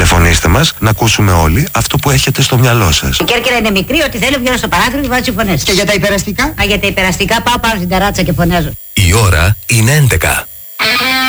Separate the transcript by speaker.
Speaker 1: Τηλεφωνήστε μας να ακούσουμε όλοι αυτό που έχετε στο μυαλό σας.
Speaker 2: Η Κέρκυρα είναι μικρή, ό,τι θέλω βγαίνω στο παράθυρο και βάζω φωνές.
Speaker 3: Και για τα υπεραστικά?
Speaker 2: Για τα υπεραστικά πάω πάνω στην ταράτσα και φωνάζω.
Speaker 4: Η ώρα είναι 11.